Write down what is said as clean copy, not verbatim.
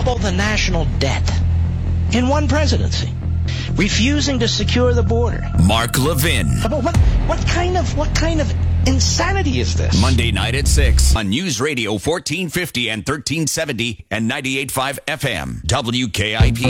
double the national debt in one presidency, refusing to secure the border. Mark Levin. What kind of insanity is this? Monday night at 6 on News Radio 1450 and 1370 and 98.5 FM. WKIP.